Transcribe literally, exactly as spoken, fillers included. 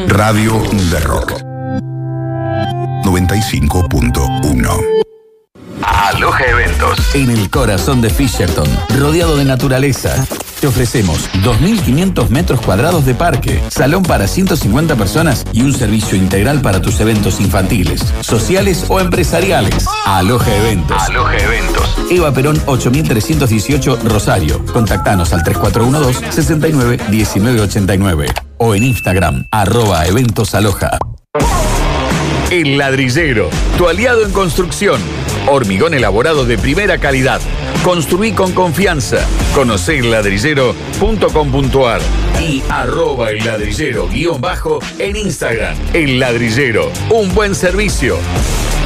Radio de Rock noventa y cinco punto uno. Aloha Eventos. En el corazón de Fisherton, rodeado de naturaleza. Te ofrecemos dos mil quinientos metros cuadrados de parque, salón para ciento cincuenta personas y un servicio integral para tus eventos infantiles, sociales o empresariales. Aloha Eventos. Aloha Eventos. Eva Perón ocho mil trescientos dieciocho, Rosario. Contactanos al tres cuatro uno dos, seis nueve uno nueve ocho nueve o en Instagram, arroba eventos aloha. El Ladrillero, tu aliado en construcción. Hormigón elaborado de primera calidad. Construí con confianza. Conocé el ladrillero punto com punto ar y arroba el ladrillero guión bajo en Instagram. El Ladrillero, un buen servicio.